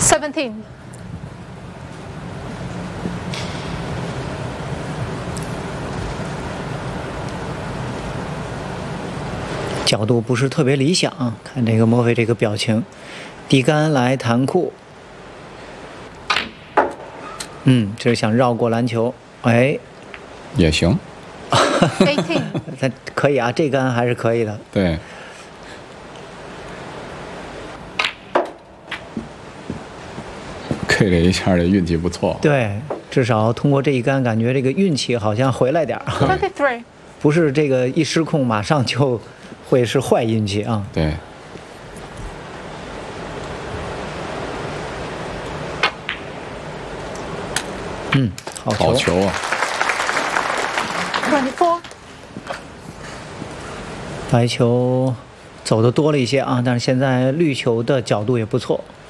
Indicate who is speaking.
Speaker 1: 17.
Speaker 2: 角度不是特别理想，看这个墨菲这个表情，低杆来弹库，这是想绕过篮球，哎，
Speaker 3: 也行，
Speaker 1: 18.
Speaker 2: 他可以啊，这杆还是可以的，
Speaker 3: 对。K 这一下这运气不错，
Speaker 2: 对，至少通过这一杆，感觉这个运气好像回来点儿，
Speaker 1: 23.
Speaker 2: 不是这个一失控马上就会是坏运气啊。
Speaker 3: 对，好球啊！
Speaker 1: 24.
Speaker 2: 白球走的多了一些啊，但是现在绿球的角度也不错。